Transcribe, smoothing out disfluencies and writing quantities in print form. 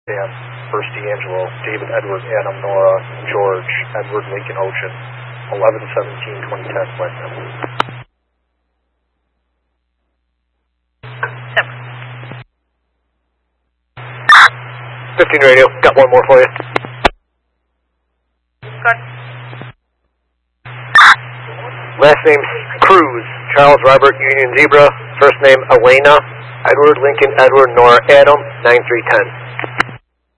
Dan, First D'Angelo, David, Edward, Adam, Nora, George, Edward, Lincoln Ocean, 11-17-2010, Wyndham. 15 radio, got one more for you. Good. Last name Cruz, Charles Robert Union Zebra. First name Elena, Edward Lincoln Edward Nora Adam, 9310.